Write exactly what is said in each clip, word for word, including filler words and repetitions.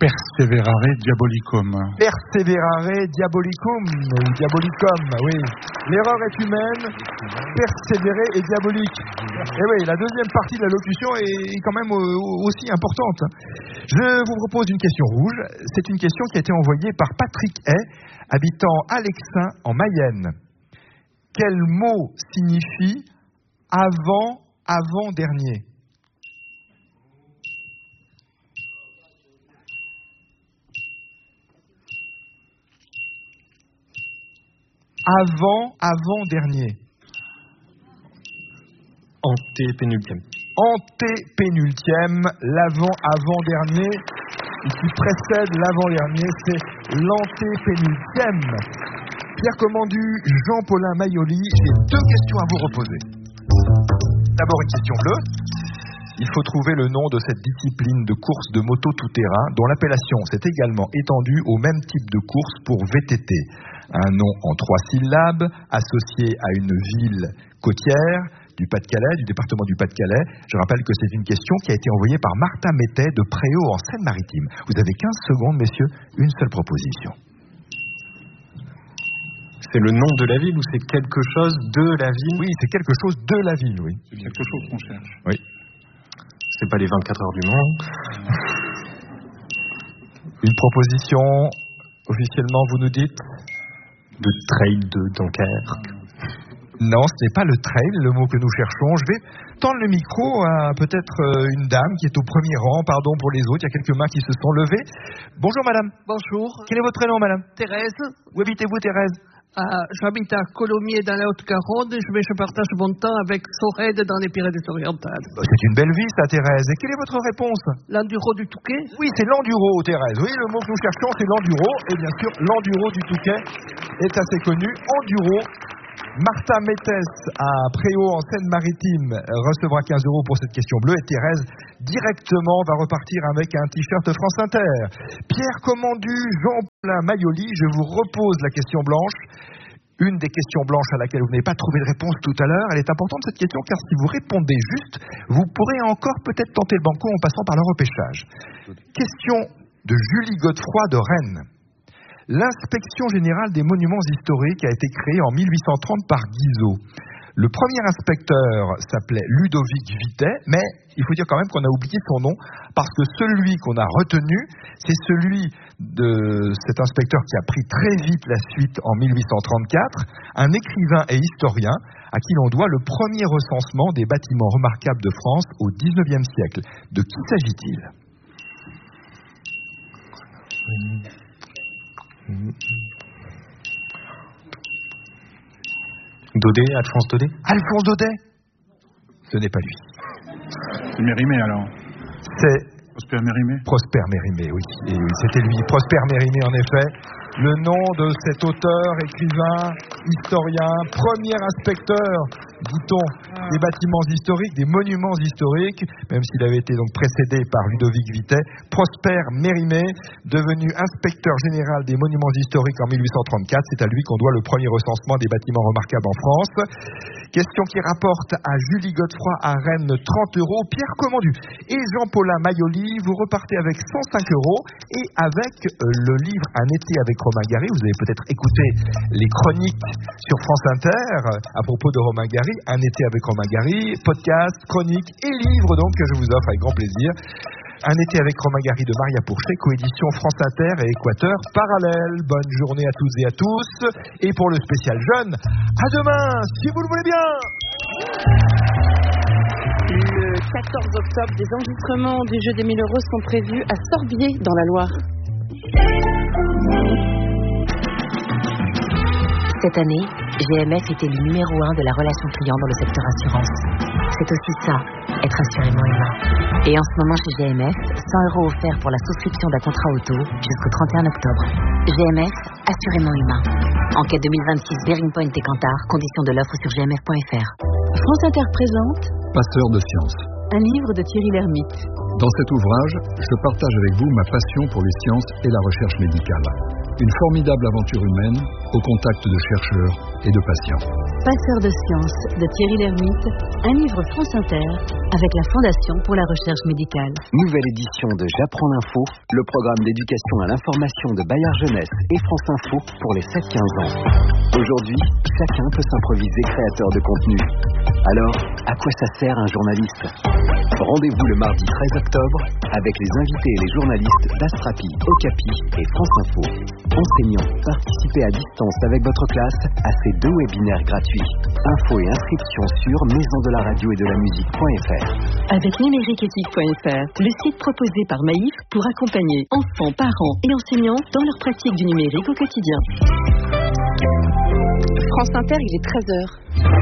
Perseverare diabolicum. Perseverare diabolicum, ou diabolicum, oui. L'erreur est humaine, persévérer est diabolique. Et oui, la deuxième partie de la locution est quand même aussi importante. Je vous propose une question rouge. C'est une question qui a été envoyée par Patrick Hay, habitant Alexin en Mayenne. Quel mot signifie avant, avant-dernier ? Avant, avant-dernier. Antépénultième. Antépénultième, l'avant, avant-dernier. Et qui précède l'avant-dernier, c'est l'antépénultième. Pierre Commandu, Jean-Paulin Maioli, j'ai deux questions à vous reposer. D'abord une question bleue. Il faut trouver le nom de cette discipline de course de moto tout-terrain dont l'appellation s'est également étendue au même type de course pour V T T. Un nom en trois syllabes, associé à une ville côtière du Pas-de-Calais, du département du Pas-de-Calais. Je rappelle que c'est une question qui a été envoyée par Martin Mettet de Préau en Seine-Maritime. Vous avez quinze secondes, messieurs, une seule proposition. C'est le nom de la ville ou c'est quelque chose de la ville ? Oui, c'est quelque chose de la ville, oui. C'est quelque chose qu'on cherche. Oui. C'est pas les vingt-quatre heures du Mans. Une proposition, officiellement, vous nous dites ? De trail de Dunkerque. Non, ce n'est pas le trail, le mot que nous cherchons. Je vais tendre le micro à peut-être une dame qui est au premier rang, pardon pour les autres, il y a quelques mains qui se sont levées. Bonjour madame. Bonjour. Quel est votre prénom madame ? Thérèse. Où habitez-vous Thérèse ? Euh, j'habite à Colomiers dans la Haute-Garonne, mais je partage mon temps avec Sorède dans les Pyrénées-Orientales. C'est une belle vie ça Thérèse. Et quelle est votre réponse ? L'enduro du Touquet ? Oui, c'est l'enduro Thérèse. Oui, le mot que nous cherchons c'est l'enduro. Et bien sûr, l'enduro du Touquet est assez connu. Enduro. Martin Mettès à Préau en Seine-Maritime recevra quinze euros pour cette question bleue et Thérèse directement va repartir avec un t-shirt France Inter. Pierre Commandu, Jean-Paulin Maioli, je vous repose la question blanche. Une des questions blanches à laquelle vous n'avez pas trouvé de réponse tout à l'heure. Elle est importante cette question car si vous répondez juste, vous pourrez encore peut-être tenter le banco en passant par le repêchage. Question de Julie Godefroy de Rennes. L'Inspection générale des monuments historiques a été créée en mille huit cent trente par Guizot. Le premier inspecteur s'appelait Ludovic Vitet, mais il faut dire quand même qu'on a oublié son nom, parce que celui qu'on a retenu, c'est celui de cet inspecteur qui a pris très vite la suite en mille huit cent trente-quatre, un écrivain et historien à qui l'on doit le premier recensement des bâtiments remarquables de France au dix-neuvième siècle. De qui s'agit-il ? Daudet, Alphonse Daudet ? Alphonse Daudet ? Ce n'est pas lui. C'est Mérimée alors ? C'est Prosper Mérimée ? Prosper Mérimée, oui. Et c'était lui, Prosper Mérimée en effet. Le nom de cet auteur, écrivain, historien, premier inspecteur, dit-on, des bâtiments historiques, des monuments historiques, même s'il avait été donc précédé par Ludovic Vitet. Prosper Mérimée, devenu inspecteur général des monuments historiques en mille huit cent trente-quatre, c'est à lui qu'on doit le premier recensement des bâtiments remarquables en France. Question qui rapporte à Julie Godefroy à Rennes trente euros. Pierre Commandu et Jean-Paulin Maioli, vous repartez avec cent cinq euros et avec le livre Un été avec Romain Gary. Vous avez peut-être écouté les chroniques sur France Inter à propos de Romain Gary. Un été avec Romain Gary, podcast, chronique et livre donc que je vous offre avec grand plaisir. Un été avec Romain Gary de Maria Pourchet, coédition France Inter et Équateur Parallèle. Bonne journée à toutes et à tous. Et pour le spécial jeune, à demain, si vous le voulez bien. Le quatorze octobre, des enregistrements du jeu des mille euros sont prévus à Sorbier, dans la Loire. Cette année, G M F était le numéro un de la relation client dans le secteur assurance. C'est aussi ça, être assurément humain. Et en ce moment chez G M F, cent euros offerts pour la souscription d'un contrat auto jusqu'au trente et un octobre. G M F, assurément humain. Enquête deux mille vingt-six, Bearing Point et Kantar, conditions de l'offre sur g m f point f r. France Inter présente Passeur de science. Un livre de Thierry Lhermitte. Dans cet ouvrage, je partage avec vous ma passion pour les sciences et la recherche médicale. Une formidable aventure humaine au contact de chercheurs et de patients. Passeur de sciences de Thierry Lhermitte, un livre France Inter avec la Fondation pour la recherche médicale. Nouvelle édition de J'apprends l'info, le programme d'éducation à l'information de Bayard Jeunesse et France Info pour les sept quinze ans. Aujourd'hui, chacun peut s'improviser créateur de contenu. Alors, à quoi ça sert un journaliste ? Rendez-vous le mardi treize octobre avec les invités et les journalistes d'Astrapi, Okapi et France Info. Enseignants, participez à distance avec votre classe à ces deux webinaires gratuits. Infos et inscriptions sur maison de la radio et de la musique point f r. Avec numériqueéthique point f r, le site proposé par Maïf pour accompagner enfants, parents et enseignants dans leur pratique du numérique au quotidien. France Inter, il est treize heures.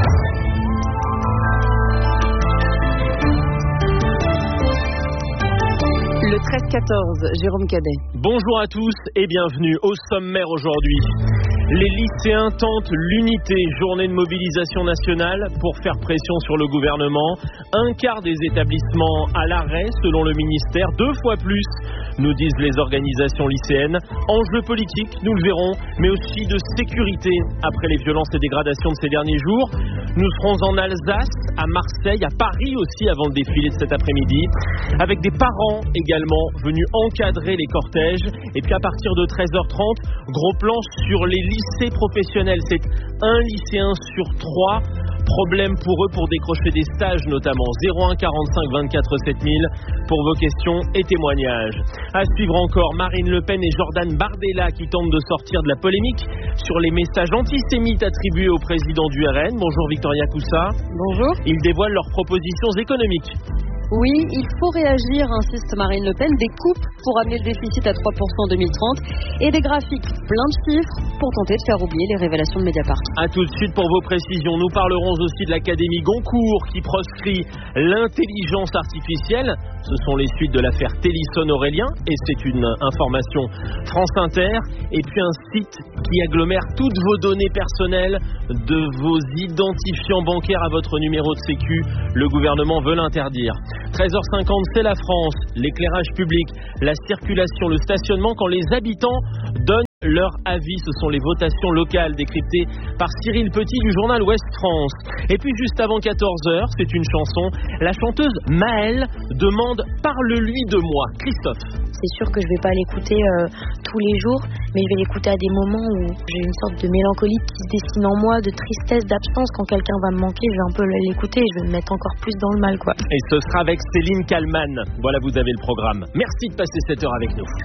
Le treize quatorze, Jérôme Cadet. Bonjour à tous et bienvenue au sommaire aujourd'hui. Les lycéens tentent l'unité, journée de mobilisation nationale pour faire pression sur le gouvernement. Un quart des établissements à l'arrêt selon le ministère, deux fois plus, nous disent les organisations lycéennes. Enjeux politiques, nous le verrons, mais aussi de sécurité après les violences et dégradations de ces derniers jours. Nous serons en Alsace, à Marseille, à Paris aussi avant le défilé de cet après-midi, avec des parents également venus encadrer les cortèges. Et puis à partir de treize heures trente, gros plan sur les lycées professionnels. C'est un lycéen sur trois. Problème pour eux pour décrocher des stages notamment. zéro un quarante-cinq vingt-quatre sept mille pour vos questions et témoignages. À suivre encore Marine Le Pen et Jordan Bardella qui tentent de sortir de la polémique sur les messages antisémites attribués au président du R N. Bonjour Victoria Coussa. Bonjour. Ils dévoilent leurs propositions économiques. Oui, il faut réagir, insiste Marine Le Pen. Des coupes pour amener le déficit à trois pour cent en deux mille trente et des graphiques pleins de chiffres pour tenter de faire oublier les révélations de Mediapart. A tout de suite pour vos précisions. Nous parlerons aussi de l'Académie Goncourt qui proscrit l'intelligence artificielle. Ce sont les suites de l'affaire Télisson-Aurélien et c'est une information France Inter. Et puis un site qui agglomère toutes vos données personnelles, de vos identifiants bancaires à votre numéro de sécu. Le gouvernement veut l'interdire. treize heures cinquante, c'est la France, l'éclairage public, la circulation, le stationnement quand les habitants donnent leur avis. Ce sont les votations locales décryptées par Cyril Petit du journal Ouest France. Et puis juste avant quatorze heures, c'est une chanson. La chanteuse Maëlle demande « Parle-lui de moi ». Christophe. C'est sûr que je ne vais pas l'écouter euh, tous les jours, mais je vais l'écouter à des moments où j'ai une sorte de mélancolie qui se dessine en moi, de tristesse, d'absence. Quand quelqu'un va me manquer, je vais un peu l'écouter et je vais me mettre encore plus dans le mal, quoi. Et ce sera avec Céline Kallmann. Voilà, vous avez le programme. Merci de passer cette heure avec nous.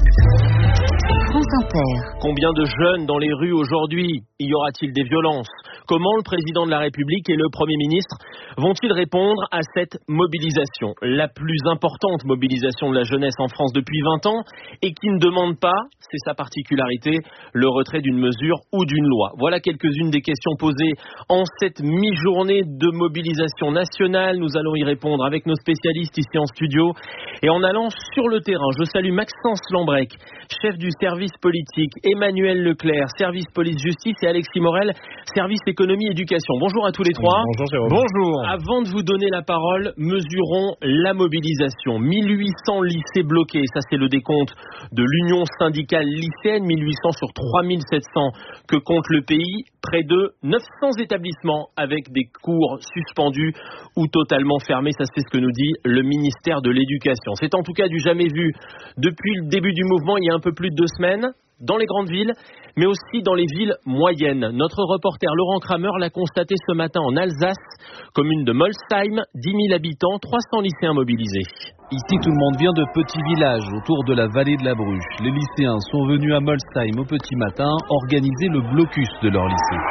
France Inter. Combien de jeunes dans les rues aujourd'hui ? Y aura-t-il des violences ? Comment le président de la République et le Premier ministre vont-ils répondre à cette mobilisation ? La plus importante mobilisation de la jeunesse en France depuis vingt ans et qui ne demande pas, c'est sa particularité, le retrait d'une mesure ou d'une loi. Voilà quelques-unes des questions posées en cette mi-journée de mobilisation nationale. Nous allons y répondre avec nos spécialistes ici en studio et en allant sur le terrain. Je salue Maxence Lambrec, chef du service politique, Emmanuel Leclerc, service police-justice et Alexis Morel, service économie-éducation. Bonjour à tous les trois. Bonjour Jérôme. Bonjour. Avant de vous donner la parole, mesurons la mobilisation. mille huit cents lycées bloqués, ça c'est le décompte de l'Union syndicale lycéenne, mille huit cents sur trois mille sept cents que compte le pays. Près de neuf cents établissements avec des cours suspendus ou totalement fermés, ça c'est ce que nous dit le ministère de l'Éducation. C'est en tout cas du jamais vu depuis le début du mouvement, il y a un peu plus de deux semaines. Dans les grandes villes, mais aussi dans les villes moyennes. Notre reporter Laurent Kramer l'a constaté ce matin en Alsace, commune de Molsheim, dix mille habitants, trois cents lycéens mobilisés. Ici, tout le monde vient de petits villages autour de la vallée de la Bruche. Les lycéens sont venus à Molsheim au petit matin organiser le blocus de leur lycée.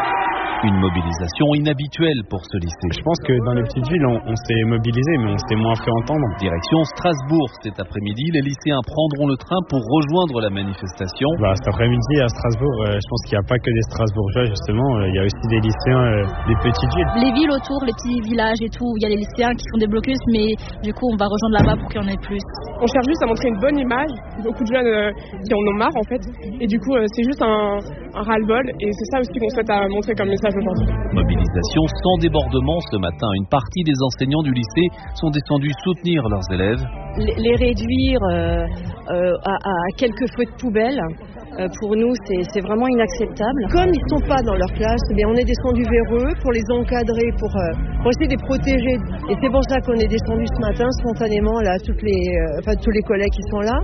Une mobilisation inhabituelle pour ce lycée. Je pense que dans les petites villes, on, on s'est mobilisé, mais on s'est moins fait entendre. Direction Strasbourg cet après-midi, les lycéens prendront le train pour rejoindre la manifestation. Bah, cet après-midi à Strasbourg, euh, je pense qu'il n'y a pas que des Strasbourgeois justement, euh, il y a aussi des lycéens euh, des petites villes. Les villes autour, les petits villages et tout, il y a les lycéens qui font des blocus, mais du coup on va rejoindre là-bas pour qu'il y en ait plus. On cherche juste à montrer une bonne image, beaucoup de jeunes euh, qui en ont marre en fait, et du coup euh, c'est juste un, un ras-le-bol, et c'est ça aussi qu'on souhaite à montrer comme message aujourd'hui. Mobilisation sans débordement ce matin. Une partie des enseignants du lycée sont descendus soutenir leurs élèves. Les, les réduire euh, euh, à, à quelques feux de poubelle Euh, pour nous, c'est, c'est vraiment inacceptable. Comme ils ne sont pas dans leur classe, eh bien, on est descendu vers eux pour les encadrer, pour, euh, pour essayer de les protéger. Et c'est pour ça qu'on est descendu ce matin spontanément, là, toutes les, euh, enfin, tous les collègues qui sont là,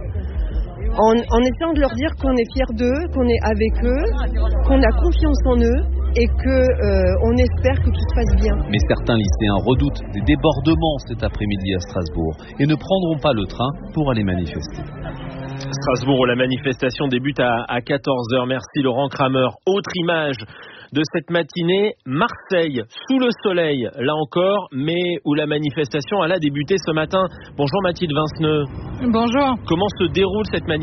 en, en essayant de leur dire qu'on est fiers d'eux, qu'on est avec eux, qu'on a confiance en eux et qu'on euh, espère que tout se passe bien. Mais certains lycéens redoutent des débordements cet après-midi à Strasbourg et ne prendront pas le train pour aller manifester. Strasbourg où la manifestation débute à, à quatorze heures. Merci Laurent Kramer. Autre image de cette matinée, Marseille, sous le soleil, là encore, mais où la manifestation elle a débuté ce matin. Bonjour Mathilde Vinceneux. Bonjour. Comment se déroule cette manif ?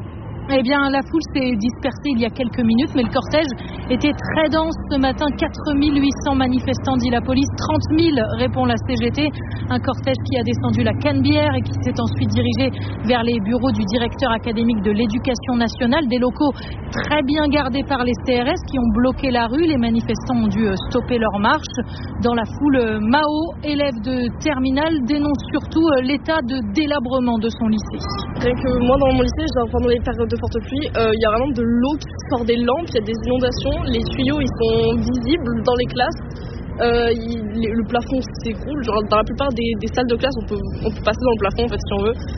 Eh bien, la foule s'est dispersée il y a quelques minutes, mais le cortège était très dense ce matin. quatre mille huit cents manifestants, dit la police. trente mille, répond la C G T. Un cortège qui a descendu la Canebière et qui s'est ensuite dirigé vers les bureaux du directeur académique de l'Éducation nationale. Des locaux très bien gardés par les C R S qui ont bloqué la rue. Les manifestants ont dû stopper leur marche. Dans la foule, Mao, élève de terminale, dénonce surtout l'état de délabrement de son lycée. Rien que moi, dans mon lycée, pendant les périodes de forte pluie, il euh, y a vraiment de l'eau qui sort des lampes, il y a des inondations, les tuyaux ils sont visibles dans les classes, euh, il, le plafond s'écroule, genre dans la plupart des, des salles de classe on peut, on peut passer dans le plafond en fait si on veut.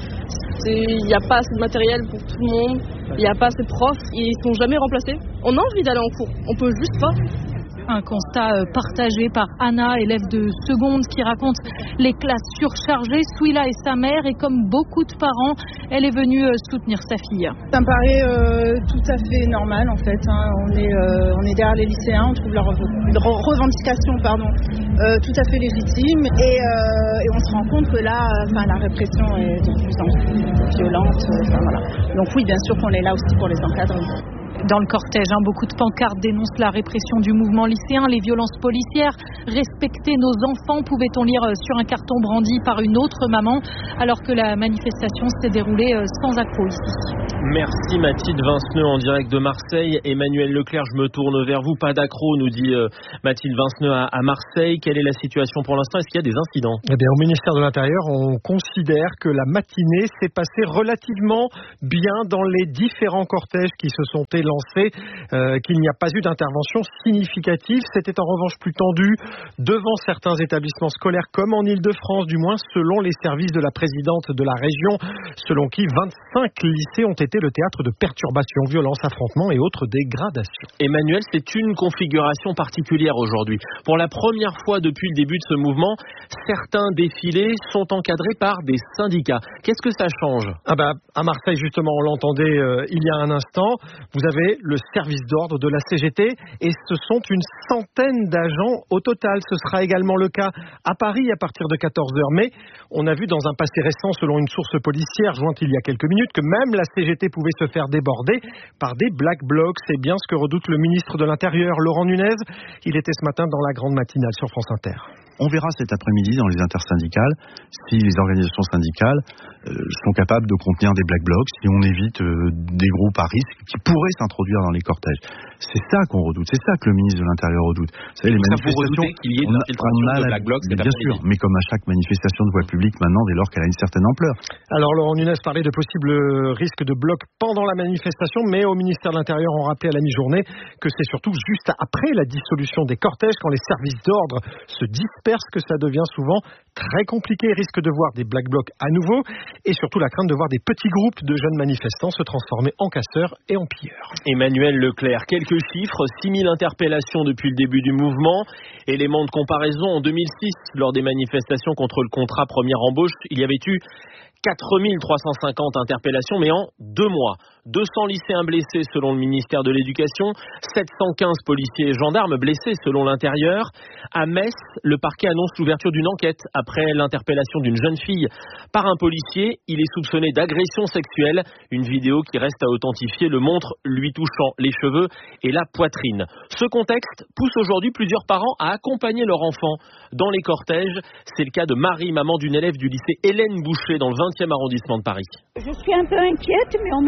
Il n'y a pas assez de matériel pour tout le monde, il n'y a pas assez de profs, ils sont jamais remplacés. On a envie d'aller en cours, on peut juste pas. Un constat partagé par Anna, élève de seconde, qui raconte les classes surchargées. Souila est sa mère et comme beaucoup de parents, elle est venue soutenir sa fille. Ça me paraît euh, tout à fait normal en fait. Hein. On, est, euh, on est derrière les lycéens, on trouve leurs revendications pardon, euh, tout à fait légitimes et, euh, et on se rend compte que là, enfin, la répression est de plus en plus violente. Enfin, voilà. Donc oui, bien sûr qu'on est là aussi pour les encadrer. Dans le cortège, hein, beaucoup de pancartes dénoncent la répression du mouvement lycéen, les violences policières. Respecter nos enfants, pouvait-on lire sur un carton brandi par une autre maman, alors que la manifestation s'est déroulée sans accroc ici. Merci Mathilde Vinceneux en direct de Marseille. Emmanuel Leclerc, je me tourne vers vous. Pas d'accroc, nous dit euh, Mathilde Vinceneux à, à Marseille. Quelle est la situation pour l'instant ? Est-ce qu'il y a des incidents ? Eh bien, au ministère de l'Intérieur, on considère que la matinée s'est passée relativement bien dans les différents cortèges qui se sont lancés, euh, qu'il n'y a pas eu d'intervention significative. C'était en revanche plus tendu devant certains établissements scolaires comme en Île-de-France, du moins selon les services de la présidente de la région, selon qui vingt-cinq lycées ont été le théâtre de perturbations, violences, affrontements et autres dégradations. Emmanuel, c'est une configuration particulière aujourd'hui. Pour la première fois depuis le début de ce mouvement, certains défilés sont encadrés par des syndicats. Qu'est-ce que ça change ? Ah bah, à Marseille, justement, on l'entendait euh, il y a un instant, vous avez le service d'ordre de la C G T et ce sont une centaine d'agents au total. Ce sera également le cas à Paris à partir de quatorze heures. Mais on a vu dans un passé récent, selon une source policière jointe il y a quelques minutes, que même la C G T pouvait se faire déborder par des black blocs. C'est bien ce que redoute le ministre de l'Intérieur, Laurent Nunez. Il était ce matin dans la grande matinale sur France Inter. On verra cet après-midi dans les intersyndicales si les organisations syndicales euh, sont capables de contenir des black blocs, si on évite euh, des groupes à risque qui pourraient s'introduire dans les cortèges. C'est ça qu'on redoute, c'est ça que le ministre de l'Intérieur redoute. Vous savez, les ça manifestations, qu'il y ait de l'infiltration de black blocs, c'est bien sûr, mais comme à chaque manifestation de voie publique maintenant, dès lors qu'elle a une certaine ampleur. Alors Laurent Nunez parlait de possibles risques de bloc pendant la manifestation, mais au ministère de l'Intérieur, on rappelait à la mi-journée que c'est surtout juste après la dissolution des cortèges, quand les services d'ordre se dispersent, que ça devient souvent très compliqué, risque de voir des black blocs à nouveau et surtout la crainte de voir des petits groupes de jeunes manifestants se transformer en casseurs et en pilleurs. Emmanuel Leclerc, quelques chiffres, six mille interpellations depuis le début du mouvement. Élément de comparaison, en deux mille six, lors des manifestations contre le contrat première embauche, il y avait eu quatre mille trois cent cinquante interpellations, mais en deux mois. deux cents lycéens blessés selon le ministère de l'Éducation, sept cent quinze policiers et gendarmes blessés selon l'Intérieur. À Metz, le parquet annonce l'ouverture d'une enquête après l'interpellation d'une jeune fille par un policier. Il est soupçonné d'agression sexuelle. Une vidéo qui reste à authentifier le montre lui touchant les cheveux et la poitrine. Ce contexte pousse aujourd'hui plusieurs parents à accompagner leur enfant dans les cortèges. C'est le cas de Marie, maman d'une élève du lycée Hélène Boucher dans le vingtième arrondissement de Paris. Je suis un peu inquiète, mais en même temps, je me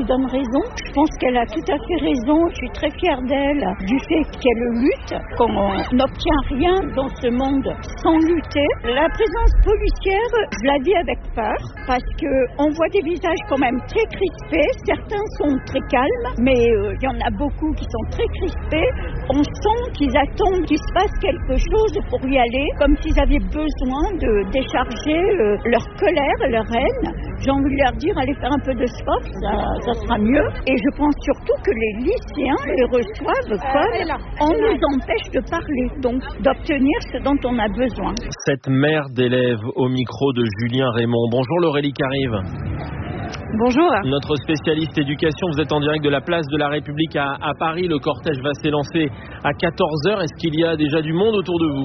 vous donne raison. Je pense qu'elle a tout à fait raison. Je suis très fière d'elle, du fait qu'elle lutte, qu'on n'obtient rien dans ce monde sans lutter. La présence policière, je la vis avec peur, parce qu'on voit des visages quand même très crispés. Certains sont très calmes, mais il euh, y en a beaucoup qui sont très crispés. On sent qu'ils attendent qu'il se passe quelque chose pour y aller, comme s'ils avaient besoin de décharger euh, leur colère, leur haine. J'ai envie de leur dire, allez faire un peu de sport, ça, ça sera mieux. Et je pense surtout que les lycéens les reçoivent comme on nous empêche de parler, donc d'obtenir ce dont on a besoin. Cette mère d'élèves au micro de Julien Raymond. Bonjour Laurélie Carive. Bonjour. Notre spécialiste éducation, vous êtes en direct de la place de la République à, à Paris. Le cortège va s'élancer à quatorze heures. Est-ce qu'il y a déjà du monde autour de vous ?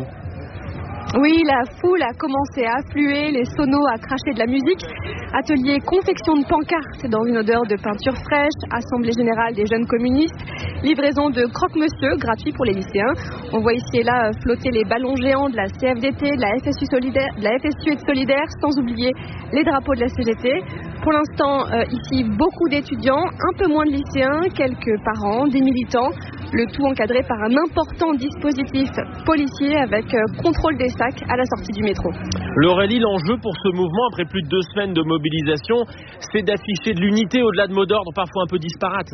Oui, la foule a commencé à affluer, les sonos à cracher de la musique. Atelier confection de pancartes dans une odeur de peinture fraîche, assemblée générale des jeunes communistes, livraison de croque-monsieur gratuit pour les lycéens. On voit ici et là flotter les ballons géants de la C F D T, de la F S U solidaire, de la F S U et de Solidaire, sans oublier les drapeaux de la C G T. Pour l'instant, euh, ici, beaucoup d'étudiants, un peu moins de lycéens, quelques parents, des militants, le tout encadré par un important dispositif policier avec euh, contrôle des sacs à la sortie du métro. Laurélie, l'enjeu pour ce mouvement, après plus de deux semaines de mobilisation, c'est d'afficher de l'unité au-delà de mots d'ordre parfois un peu disparates.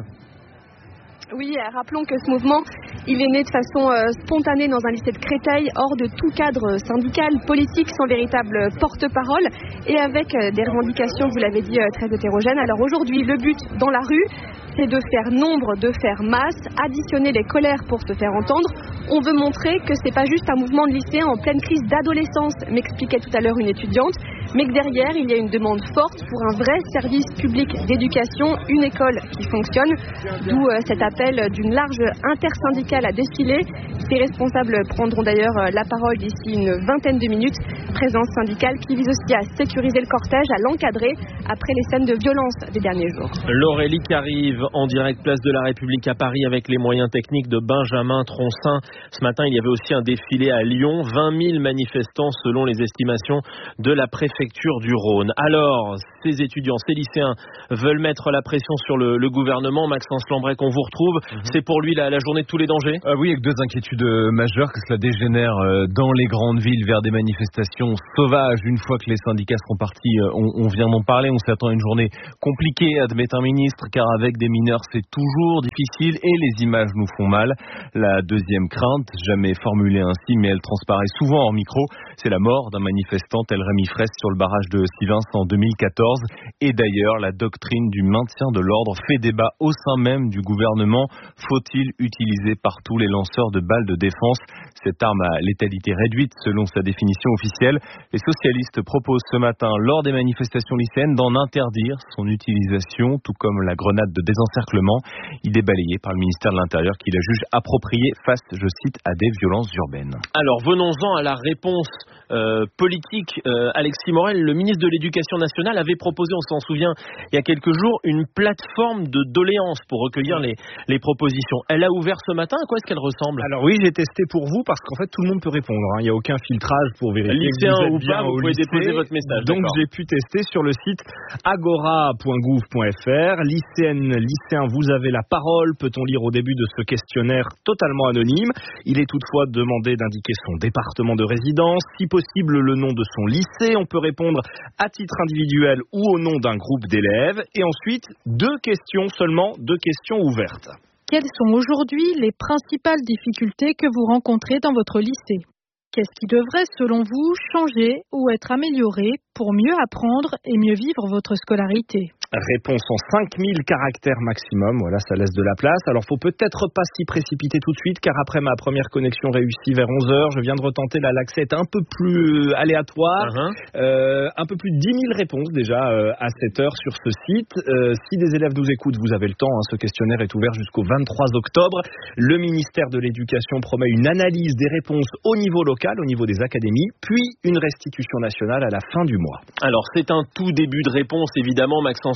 Oui, rappelons que ce mouvement, il est né de façon euh, spontanée dans un lycée de Créteil, hors de tout cadre syndical, politique, sans véritable porte-parole et avec euh, des revendications, vous l'avez dit, euh, très hétérogènes. Alors aujourd'hui, le but dans la rue, c'est de faire nombre, de faire masse, additionner les colères pour se faire entendre. On veut montrer que c'est pas juste un mouvement de lycéens en pleine crise d'adolescence, m'expliquait tout à l'heure une étudiante, mais que derrière, il y a une demande forte pour un vrai service public d'éducation, une école qui fonctionne, d'où euh, cet appel d'une large intersyndicale à défiler. Ces responsables prendront d'ailleurs la parole d'ici une vingtaine de minutes. Présence syndicale qui vise aussi à sécuriser le cortège, à l'encadrer après les scènes de violence des derniers jours. Laurélie Carive en direct place de la République à Paris avec les moyens techniques de Benjamin Troncin. Ce matin, il y avait aussi un défilé à Lyon. vingt mille manifestants selon les estimations de la préfecture du Rhône. Alors, ces étudiants, ces lycéens veulent mettre la pression sur le, le gouvernement. Maxence Lambrecq, on vous retrouve. Mmh. C'est pour lui la, la journée de tous les dangers ? euh, Oui, avec deux inquiétudes majeures, que cela dégénère euh, dans les grandes villes vers des manifestations sauvages. Une fois que les syndicats seront partis, euh, on, on vient d'en parler, on s'attend à une journée compliquée, admet un ministre, car avec des mineurs c'est toujours difficile et les images nous font mal. La deuxième crainte, jamais formulée ainsi, mais elle transparaît souvent en micro, c'est la mort d'un manifestant tel Rémi Fraisse sur le barrage de Sivins en deux mille quatorze. Et d'ailleurs, la doctrine du maintien de l'ordre fait débat au sein même du gouvernement. Faut-il utiliser partout les lanceurs de balles de défense ? Cette arme à létalité réduite selon sa définition officielle. Les socialistes proposent ce matin, lors des manifestations lycéennes, d'en interdire son utilisation, tout comme la grenade de désencerclement. Il est balayé par le ministère de l'Intérieur qui la juge appropriée face, je cite, à des violences urbaines. Alors venons-en à la réponse euh, politique. Euh, Alexis Morel, le ministre de l'Éducation nationale, avait proposé, on s'en souvient, il y a quelques jours, une plateforme de doléances pour recueillir les, les propositions. Elle a ouvert ce matin, à quoi est-ce qu'elle ressemble ? Alors oui, j'ai testé pour vous parce qu'en fait tout le monde peut répondre. Hein. Il n'y a aucun filtrage pour vérifier lycéen que vous êtes ou bien pas, vous au pouvez lycée. déposer votre message. Donc d'accord. J'ai pu tester sur le site agora point gouv point fr. Lycéenne, lycéen, vous avez la parole. Peut-on lire au début de ce questionnaire totalement anonyme ? Il est toutefois demandé d'indiquer son département de résidence, si possible le nom de son lycée. On peut répondre à titre individuel ou au nom d'un groupe d'élèves. Et ensuite, deux questions seulement, deux questions ouvertes. Quelles sont aujourd'hui les principales difficultés que vous rencontrez dans votre lycée ? Qu'est-ce qui devrait, selon vous, changer ou être amélioré pour mieux apprendre et mieux vivre votre scolarité ? Réponse en cinq mille caractères maximum, voilà, ça laisse de la place. Alors, faut peut-être pas s'y précipiter tout de suite, car après ma première connexion réussie vers onze heures, je viens de retenter, là, l'accès est un peu plus aléatoire. Uh-huh. Euh, un peu plus de dix mille réponses déjà euh, à cette heure sur ce site. Euh, si des élèves nous écoutent, vous avez le temps, hein, ce questionnaire est ouvert jusqu'au vingt-trois octobre. Le ministère de l'Éducation promet une analyse des réponses au niveau local, au niveau des académies, puis une restitution nationale à la fin du mois. Alors, c'est un tout début de réponse, évidemment, Maxence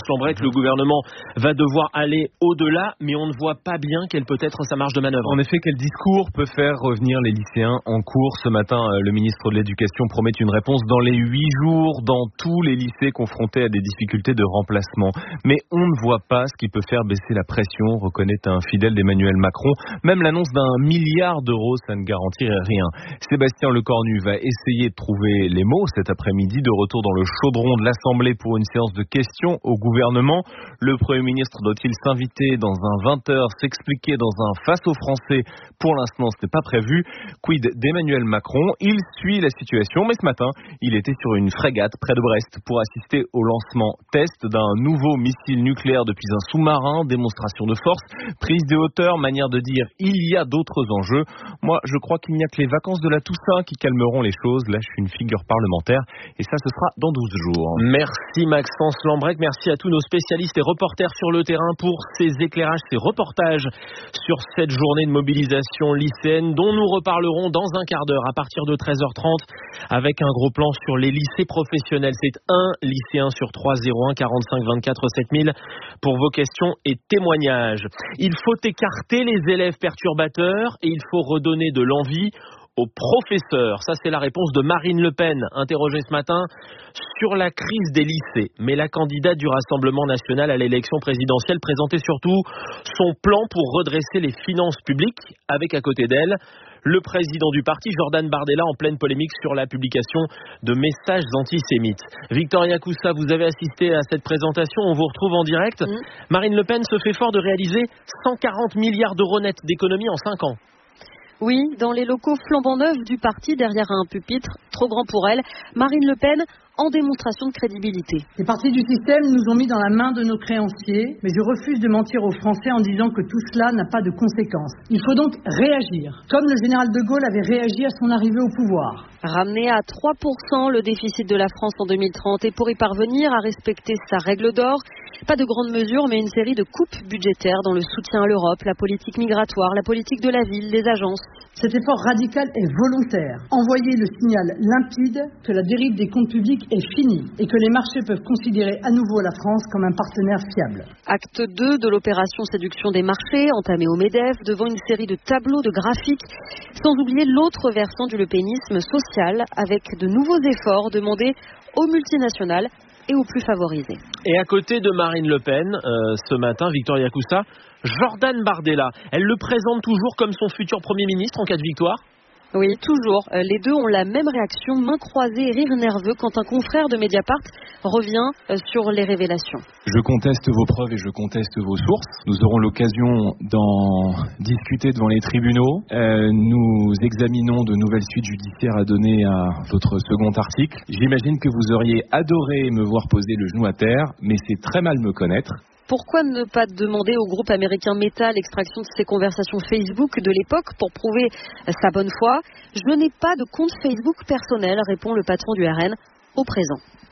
Lambrecht, le gouvernement va devoir aller au-delà, mais on ne voit pas bien quelle peut être sa marge de manœuvre. En effet, quel discours peut faire revenir les lycéens en cours? Ce matin, le ministre de l'Éducation promet une réponse dans les huit jours dans tous les lycées confrontés à des difficultés de remplacement. Mais on ne voit pas ce qui peut faire baisser la pression, reconnaît un fidèle d'Emmanuel Macron. Même l'annonce d'un milliard d'euros, ça ne garantirait rien. Sébastien Lecornu va essayer de trouver les mots cet après-midi, de retour dans le chaudron de l'Assemblée pour une séance de questions au gouvernement. Le Premier ministre doit-il s'inviter dans un vingt heures, s'expliquer dans un face aux Français? Pour l'instant, ce n'est pas prévu. Quid d'Emmanuel Macron? Il suit la situation, mais ce matin, il était sur une frégate près de Brest pour assister au lancement test d'un nouveau missile nucléaire depuis un sous-marin, démonstration de force, prise de hauteur, manière de dire il y a d'autres enjeux. Moi, je crois qu'il n'y a que les vacances de la Toussaint qui calmeront les choses. Là, je suis une figure parlementaire et ça, ce sera dans douze jours. Merci Maxence Lambrecht, merci à tous nos spécialistes et reporters sur le terrain pour ces éclairages, ces reportages sur cette journée de mobilisation lycéenne dont nous reparlerons dans un quart d'heure à partir de treize heures trente avec un gros plan sur les lycées professionnels. C'est un lycéen sur trois, zéro un quarante-cinq vingt-quatre sept mille pour vos questions et témoignages. Il faut écarter les élèves perturbateurs et il faut redonner de l'envie aux professeurs. Ça, c'est la réponse de Marine Le Pen, interrogée ce matin sur la crise des lycées. Mais la candidate du Rassemblement national à l'élection présidentielle présentait surtout son plan pour redresser les finances publiques, avec à côté d'elle le président du parti, Jordan Bardella, en pleine polémique sur la publication de messages antisémites. Victoria Coussa, vous avez assisté à cette présentation, on vous retrouve en direct. Mmh. Marine Le Pen se fait fort de réaliser cent quarante milliards d'euros nets d'économies en cinq ans. Oui, dans les locaux flambant neufs du parti, derrière un pupitre trop grand pour elle, Marine Le Pen en démonstration de crédibilité. Les partis du système nous ont mis dans la main de nos créanciers, mais je refuse de mentir aux Français en disant que tout cela n'a pas de conséquences. Il faut donc réagir, comme le général de Gaulle avait réagi à son arrivée au pouvoir. Ramener à trois pour cent le déficit de la France en deux mille trente et pour y parvenir à respecter sa règle d'or, pas de grandes mesures mais une série de coupes budgétaires dans le soutien à l'Europe, la politique migratoire, la politique de la ville, les agences. Cet effort radical est volontaire. Envoyer le signal limpide que la dérive des comptes publics est finie et que les marchés peuvent considérer à nouveau la France comme un partenaire fiable. Acte deux de l'opération séduction des marchés, entamée au MEDEF, devant une série de tableaux, de graphiques, sans oublier l'autre versant du lepénisme social, avec de nouveaux efforts demandés aux multinationales et aux plus favorisés. Et à côté de Marine Le Pen, euh, ce matin, Victoria Coussa, Jordan Bardella, elle le présente toujours comme son futur Premier ministre en cas de victoire ? Oui, toujours. Les deux ont la même réaction, main croisée et rire nerveux quand un confrère de Mediapart revient sur les révélations. Je conteste vos preuves et je conteste vos sources. Nous aurons l'occasion d'en discuter devant les tribunaux. Euh, nous examinons de nouvelles suites judiciaires à donner à votre second article. J'imagine que vous auriez adoré me voir poser le genou à terre, mais c'est très mal me connaître. Pourquoi ne pas demander au groupe américain Meta l'extraction de ses conversations Facebook de l'époque pour prouver sa bonne foi? Je n'ai pas de compte Facebook personnel, répond le patron du R N au présent.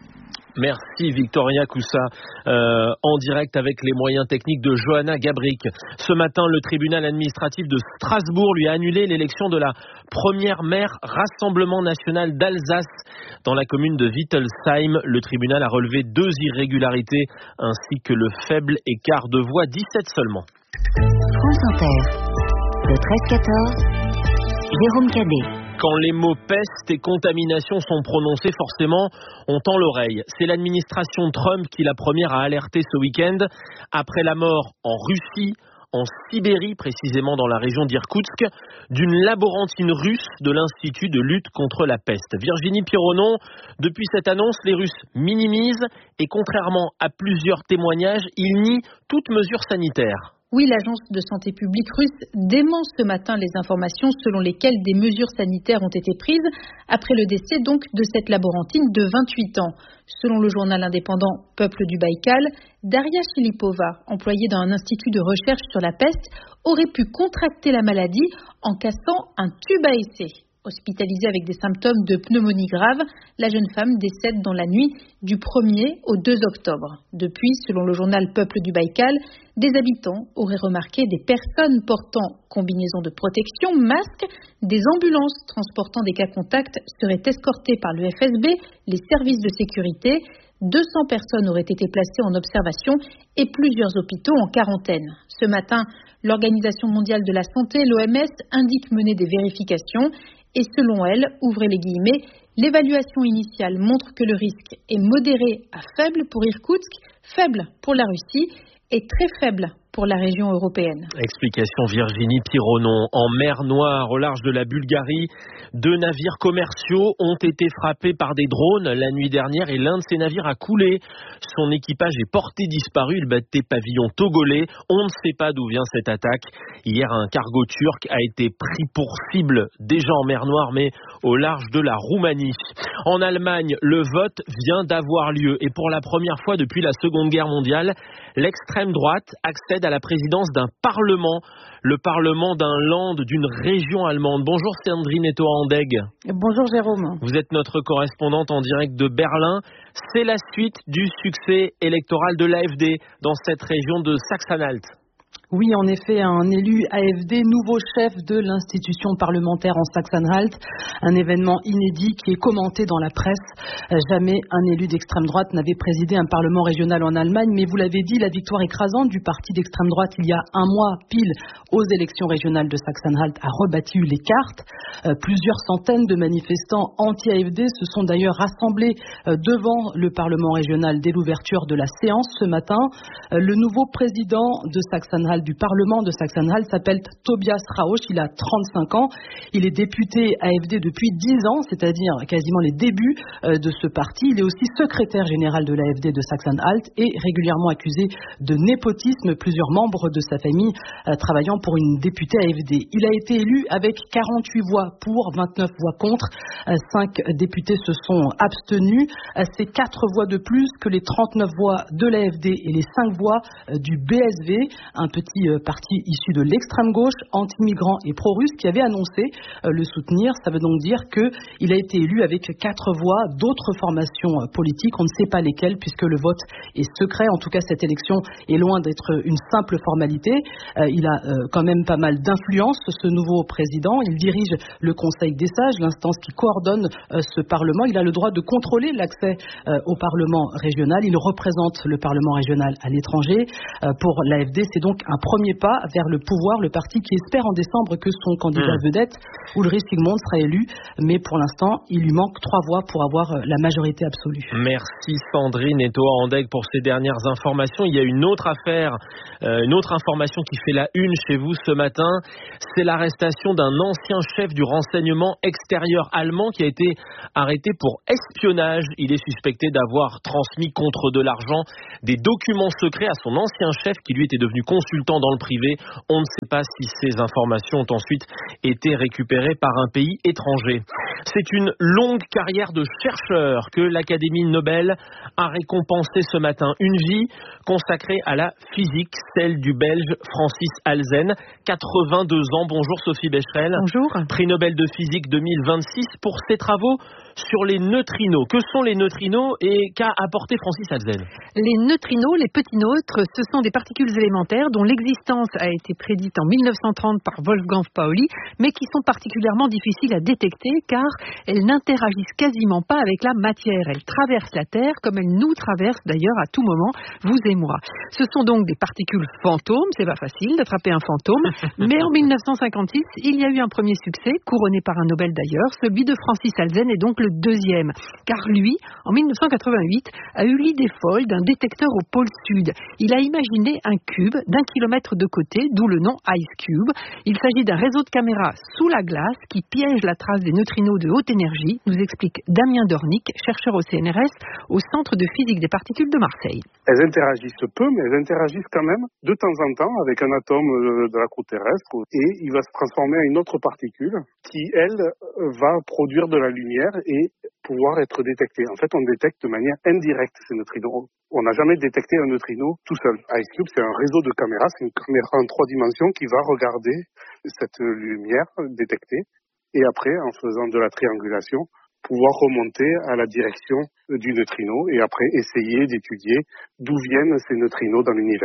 Merci Victoria Coussa, euh, en direct avec les moyens techniques de Johanna Gabrick. Ce matin, le tribunal administratif de Strasbourg lui a annulé l'élection de la première maire Rassemblement national d'Alsace dans la commune de Wittelsheim. Le tribunal a relevé deux irrégularités ainsi que le faible écart de voix, dix-sept seulement. France Inter, le treize quatorze, Jérôme Cadet. Quand les mots peste et contamination sont prononcés, forcément, on tend l'oreille. C'est l'administration Trump qui la première a alerté ce week-end après la mort en Russie, en Sibérie, précisément dans la région d'Irkoutsk, d'une laborantine russe de l'Institut de lutte contre la peste. Virginie Pironon, depuis cette annonce, les Russes minimisent et contrairement à plusieurs témoignages, ils nient toute mesure sanitaire. Oui, l'agence de santé publique russe dément ce matin les informations selon lesquelles des mesures sanitaires ont été prises après le décès donc de cette laborantine de vingt-huit ans. Selon le journal indépendant Peuple du Baïkal, Daria Filipova, employée dans un institut de recherche sur la peste, aurait pu contracter la maladie en cassant un tube à essai. Hospitalisée avec des symptômes de pneumonie grave, la jeune femme décède dans la nuit du premier au deux octobre. Depuis, selon le journal Peuple du Baïkal, des habitants auraient remarqué des personnes portant combinaison de protection, masques, des ambulances transportant des cas contacts seraient escortées par le F S B, les services de sécurité, deux cents personnes auraient été placées en observation et plusieurs hôpitaux en quarantaine. Ce matin, l'Organisation mondiale de la santé, l'O M S, indique mener des vérifications et selon elle, ouvrez les guillemets, l'évaluation initiale montre que le risque est modéré à faible pour Irkoutsk, faible pour la Russie et très faible pour la région européenne. Explication Virginie Pironon. En mer Noire, au large de la Bulgarie, deux navires commerciaux ont été frappés par des drones la nuit dernière et l'un de ces navires a coulé. Son équipage est porté disparu. Il battait pavillon togolais. On ne sait pas d'où vient cette attaque. Hier, un cargo turc a été pris pour cible, déjà en mer Noire, mais au large de la Roumanie. En Allemagne, le vote vient d'avoir lieu et pour la première fois depuis la Seconde Guerre mondiale, l'extrême droite accède à la présidence d'un parlement, le parlement d'un land, d'une région allemande. Bonjour Sandrine Etoa-Andeg. Bonjour Jérôme. Vous êtes notre correspondante en direct de Berlin. C'est la suite du succès électoral de l'A F D dans cette région de Saxe-Anhalt. Oui, en effet, un élu A F D, nouveau chef de l'institution parlementaire en Saxe-Anhalt, un événement inédit qui est commenté dans la presse. Jamais un élu d'extrême droite n'avait présidé un parlement régional en Allemagne, mais vous l'avez dit, la victoire écrasante du parti d'extrême droite il y a un mois pile aux élections régionales de Saxe-Anhalt a rebattu les cartes. Euh, plusieurs centaines de manifestants anti-A F D se sont d'ailleurs rassemblés euh, devant le parlement régional dès l'ouverture de la séance ce matin. Euh, le nouveau président de Saxe-Anhalt du Parlement de Saxe-Anhalt s'appelle Tobias Rausch, il a trente-cinq ans, il est député A F D depuis dix ans, c'est-à-dire quasiment les débuts euh, de ce parti. Il est aussi secrétaire général de l'A F D de Saxe-Anhalt et régulièrement accusé de népotisme, plusieurs membres de sa famille euh, travaillant pour une députée A F D. Il a été élu avec quarante-huit voix pour, vingt-neuf voix contre, euh, cinq députés se sont abstenus, euh, c'est quatre voix de plus que les trente-neuf voix de l'A F D et les cinq voix euh, du B S V, un petit parti issu de l'extrême gauche, anti-migrant et pro-russe, qui avait annoncé euh, le soutenir. Ça veut donc dire qu'il a été élu avec quatre voix d'autres formations euh, politiques. On ne sait pas lesquelles puisque le vote est secret. En tout cas, cette élection est loin d'être une simple formalité. Euh, il a euh, quand même pas mal d'influence, ce nouveau président. Il dirige le Conseil des sages, l'instance qui coordonne euh, ce Parlement. Il a le droit de contrôler l'accès euh, au Parlement régional. Il représente le Parlement régional à l'étranger. Euh, pour l'A F D, c'est donc un premier pas vers le pouvoir, le parti qui espère en décembre que son candidat mmh. vedette, Ulrich Sigmund, sera élu, mais pour l'instant, il lui manque trois voix pour avoir la majorité absolue. Merci Sandrine Etoa-Andeg pour ces dernières informations. Il y a une autre affaire, euh, une autre information qui fait la une chez vous ce matin, c'est l'arrestation d'un ancien chef du renseignement extérieur allemand qui a été arrêté pour espionnage. Il est suspecté d'avoir transmis contre de l'argent des documents secrets à son ancien chef qui lui était devenu consultant dans le privé. On ne sait pas si ces informations ont ensuite été récupérées par un pays étranger. C'est une longue carrière de chercheur que l'Académie Nobel a récompensée ce matin. Une vie consacrée à la physique, celle du Belge Francis Halzen, quatre-vingt-deux ans. Bonjour Sophie Becherel. Bonjour. Prix Nobel de physique deux mille vingt-six pour ses travaux sur les neutrinos. Que sont les neutrinos et qu'a apporté Francis Halzen? Les neutrinos, les petits neutres, ce sont des particules élémentaires dont l'existence a été prédite en mille neuf cent trente par Wolfgang Pauli, mais qui sont particulièrement difficiles à détecter car elles n'interagissent quasiment pas avec la matière. Elles traversent la Terre comme elles nous traversent d'ailleurs à tout moment, vous et moi. Ce sont donc des particules fantômes, c'est pas facile d'attraper un fantôme, mais en mille neuf cent cinquante-six, il y a eu un premier succès, couronné par un Nobel d'ailleurs, celui de Francis Halzen est donc le deuxième, car lui, en mille neuf cent quatre-vingt-huit, a eu l'idée folle d'un détecteur au pôle sud. Il a imaginé un cube d'un kilomètre de côté, d'où le nom Ice Cube. Il s'agit d'un réseau de caméras sous la glace qui piège la trace des neutrinos de haute énergie, nous explique Damien Dornic, chercheur au C N R S, au Centre de physique des particules de Marseille. Elles interagissent peu, mais elles interagissent quand même de temps en temps avec un atome de la croûte terrestre et il va se transformer en une autre particule qui, elle, va produire de la lumière et pouvoir être détectée. En fait, on détecte de manière indirecte ces neutrinos. On n'a jamais détecté un neutrino tout seul. Ice Cube, c'est un réseau de caméras, c'est une caméra en trois dimensions qui va regarder cette lumière détectée et après, en faisant de la triangulation, pouvoir remonter à la direction du neutrino et après essayer d'étudier d'où viennent ces neutrinos dans l'univers.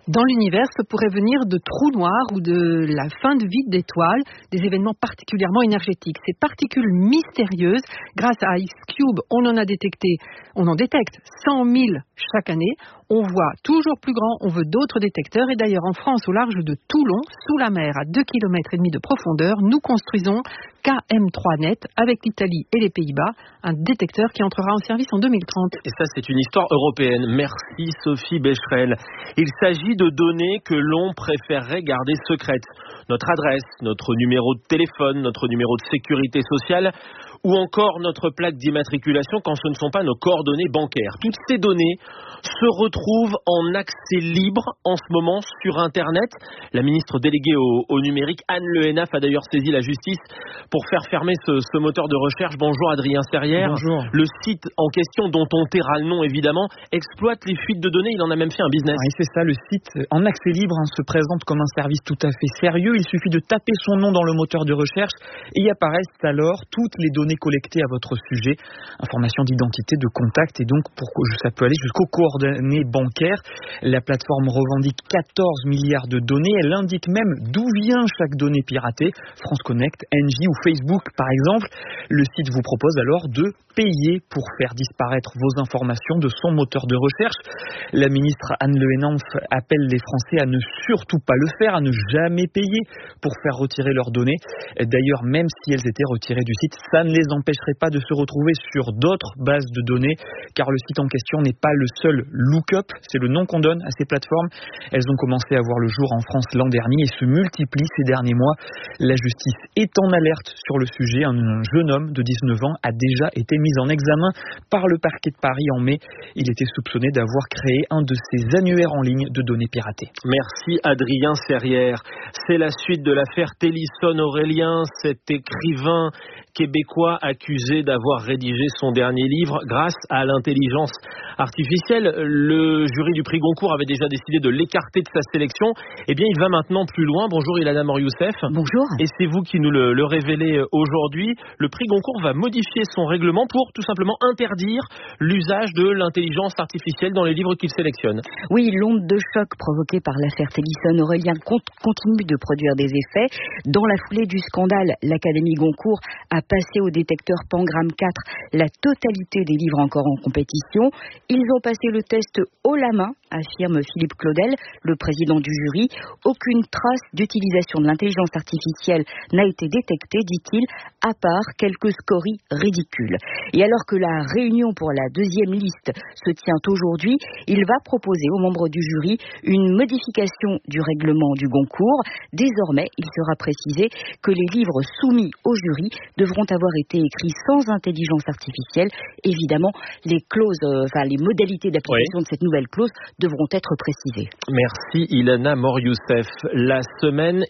Dans l'univers, ça pourrait venir de trous noirs ou de la fin de vie d'étoiles, des événements particulièrement énergétiques. Ces particules mystérieuses, grâce à IceCube, on en a détecté, on en détecte cent mille chaque année. On voit toujours plus grand, on veut d'autres détecteurs. Et d'ailleurs, en France, au large de Toulon, sous la mer, à deux kilomètres et demi de profondeur, nous construisons K M trois net avec l'Italie et les Pays-Bas, un détecteur qui entrera en service en deux mille trente. Et ça, c'est une histoire européenne. Merci Sophie Becherel. Il s'agit de données que l'on préférerait garder secrètes. Notre adresse, notre numéro de téléphone, notre numéro de sécurité sociale ou encore notre plaque d'immatriculation quand ce ne sont pas nos coordonnées bancaires. Toutes ces données se retrouvent en accès libre en ce moment sur Internet. La ministre déléguée au, au numérique, Anne Le Hénaff, a d'ailleurs saisi la justice pour faire fermer ce, ce moteur de recherche. Bonjour Adrien Serrière. Bonjour. Le site en question, dont on taira le nom évidemment, exploite les fuites de données. Il en a même fait un business. Oui, c'est ça. Le site en accès libre hein, se présente comme un service tout à fait sérieux. Il suffit de taper son nom dans le moteur de recherche et y apparaissent alors toutes les données collectées à votre sujet, informations d'identité, de contact et donc pour, ça peut aller jusqu'aux coordonnées bancaires. La plateforme revendique quatorze milliards de données. Elle indique même d'où vient chaque donnée piratée. France Connect, Engie ou Facebook par exemple. Le site vous propose alors de payer pour faire disparaître vos informations de son moteur de recherche. La ministre Anne Le Hénaff appelle les Français à ne surtout pas le faire, à ne jamais payer pour faire retirer leurs données. D'ailleurs, même si elles étaient retirées du site, ça ne les empêcherait pas de se retrouver sur d'autres bases de données, car le site en question n'est pas le seul lookup, c'est le nom qu'on donne à ces plateformes. Elles ont commencé à voir le jour en France l'an dernier et se multiplient ces derniers mois. La justice est en alerte sur le sujet. Un jeune homme de dix-neuf ans a déjà été mis en examen par le parquet de Paris en mai. Il était soupçonné d'avoir créé un de ces annuaires en ligne de données piratées. Merci Adrien Serrière. C'est la suite de l'affaire Télisson Aurélien, cet écrivain québécois accusé d'avoir rédigé son dernier livre grâce à l'intelligence artificielle. Le jury du prix Goncourt avait déjà décidé de l'écarter de sa sélection. Eh bien, il va maintenant plus loin. Bonjour Ilana Mor-Youssef. Bonjour. Et c'est vous qui nous le, le révélez aujourd'hui. Le prix Goncourt va modifier son règlement pour tout simplement interdire l'usage de l'intelligence artificielle dans les livres qu'il sélectionne. Oui, l'onde de choc provoquée par l'affaire Télisson Aurélien continue de produire des effets. Dans la foulée du scandale, l'Académie Goncourt a passé au détecteur Pangram quatre la totalité des livres encore en compétition. Ils ont passé le test haut la main, affirme Philippe Claudel, le président du jury. Aucune trace d'utilisation de l'intelligence artificielle n'a été détectée, dit-il, à part quelques scories ridicules. Et alors que la réunion pour la deuxième liste se tient aujourd'hui, il va proposer aux membres du jury une modification du règlement du Goncourt. Désormais, il sera précisé que les livres soumis au jury devront avoir été écrits sans intelligence artificielle. Évidemment, les clauses, euh, enfin les modalités d'application oui. de cette nouvelle clause devront être précisées. Merci Ilana Mor-Youssef. La semaine